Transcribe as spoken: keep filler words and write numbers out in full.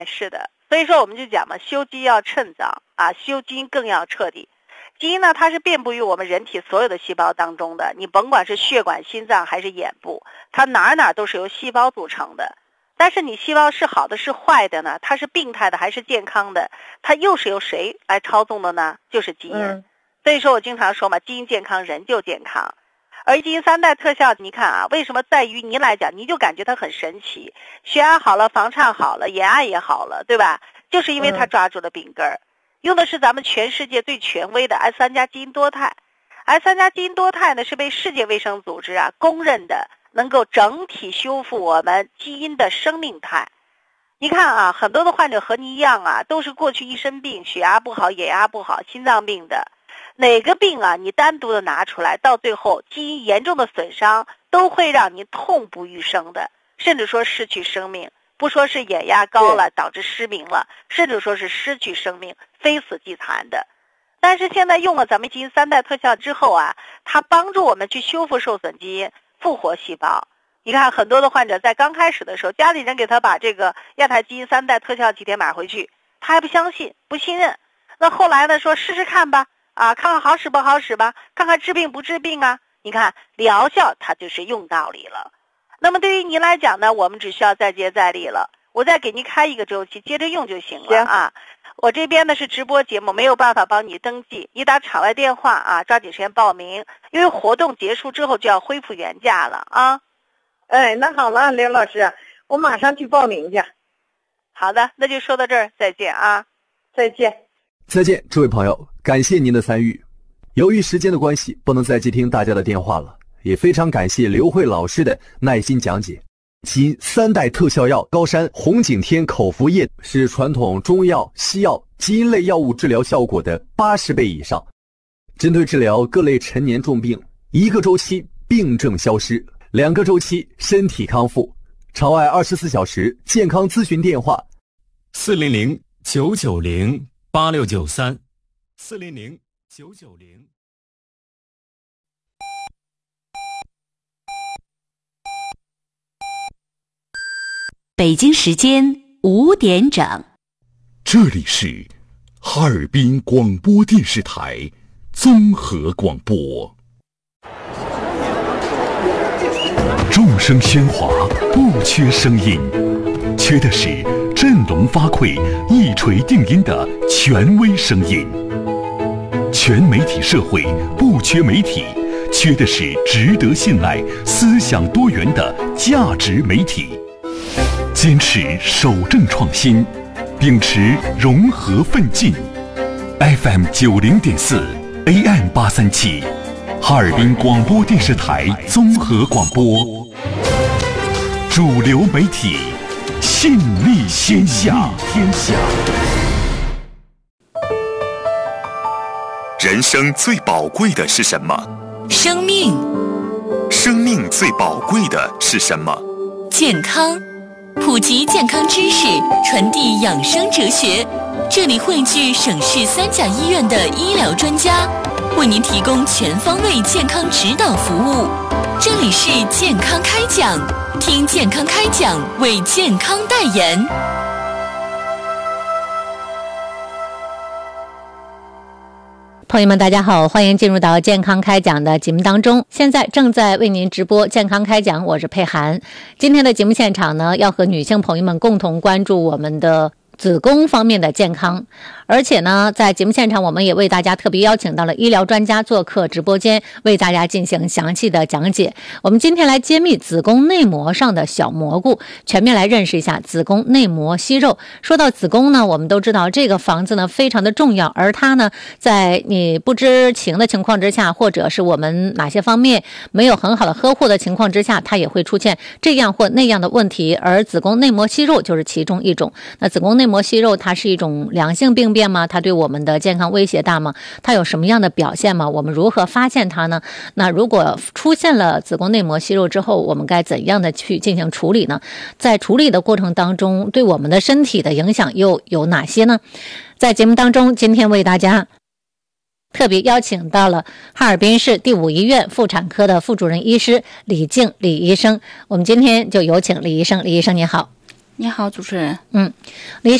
是的，所以说我们就讲嘛，修基要趁早啊，修基因更要彻底。基因呢，它是遍布于我们人体所有的细胞当中的，你甭管是血管、心脏还是眼部，它哪哪都是由细胞组成的。但是你细胞是好的是坏的呢？它是病态的还是健康的？它又是由谁来操纵的呢？就是基因。嗯、所以说我经常说嘛，基因健康，人就健康。而基因三代特效，你看啊，为什么在于您来讲，你就感觉它很神奇，血压好了，房颤好了，眼压也好了，对吧？就是因为它抓住了病根儿。嗯，用的是咱们全世界最权威的 S 三 加基因多肽 ，S 三 加基因多肽呢是被世界卫生组织啊公认的能够整体修复我们基因的生命态。你看啊，很多的患者和你一样啊，都是过去一身病，血压不好、眼压不好、心脏病的，哪个病啊你单独的拿出来，到最后基因严重的损伤都会让你痛不欲生的，甚至说失去生命。不说是眼压高了导致失明了，甚至说是失去生命，非死即残的。但是现在用了咱们基因三代特效之后啊，它帮助我们去修复受损基因，复活细胞。你看很多的患者在刚开始的时候，家里人给他把这个亚太基因三代特效几天买回去，他还不相信不信任。那后来呢说试试看吧，啊，看看好使不好使吧，看看治病不治病啊。你看疗效它就是用道理了。那么对于您来讲呢，我们只需要再接再厉了，我再给您开一个周期，接着用就行了啊。我这边呢是直播节目，没有办法帮你登记，你打场外电话啊，抓紧时间报名，因为活动结束之后就要恢复原价了啊。 哎，那好了，刘老师，我马上去报名去。 好的，那就说到这儿，再见啊。 再见。 再见，这位朋友，感谢您的参与。由于时间的关系，不能再接听大家的电话了。也非常感谢刘慧老师的耐心讲解。基因三代特效药高山红景天口服液是传统中药、西药、基因类药物治疗效果的八十倍以上，针对治疗各类陈年重病，一个周期病症消失，两个周期身体康复。场外二十四小时健康咨询电话： 四零零九九零八六九三，四零零九九零。 北京时间五点整， 这里是哈尔滨广播电视台综合广播。众声喧哗，不缺声音，缺的是振聋发聩、一锤定音的权威声音。全媒体社会不缺媒体，缺的是值得信赖、思想多元的价值媒体。坚持守正创新，秉持融合奋进。F M 九零点四 A M 八三七，哈尔滨广播电视台综合广播，主流媒体，信力天下。天下。 人生最宝贵的是什么？ 生命。 生命最宝贵的是什么？ 健康。普及健康知识，传递养生哲学。这里汇聚省市三甲医院的医疗专家，为您提供全方位健康指导服务。这里是健康开讲，听健康开讲，为健康代言。朋友们大家好，欢迎进入到健康开讲的节目当中，现在正在为您直播健康开讲，我是佩涵。今天的节目现场呢，要和女性朋友们共同关注我们的子宫方面的健康。而且呢，在节目现场我们也为大家特别邀请到了医疗专家做客直播间，为大家进行详细的讲解。我们今天来揭秘子宫内膜上的小蘑菇，全面来认识一下子宫内膜息肉。说到子宫呢，我们都知道这个房子呢非常的重要，而它呢在你不知情的情况之下，或者是我们哪些方面没有很好的呵护的情况之下，它也会出现这样或那样的问题，而子宫内膜息肉就是其中一种。那子宫内膜息肉它是一种良性病变吗？它对我们的健康威胁大吗？它有什么样的表现吗？我们如何发现它呢？那如果出现了子宫内膜息肉之后，我们该怎样的去进行处理呢？在处理的过程当中，对我们的身体的影响又有哪些呢？在节目当中，今天为大家特别邀请到了哈尔滨市第五医院妇产科的副主任医师李静李医生，我们今天就有请李医生。李医生您好。 你好，主持人。 嗯，李医生。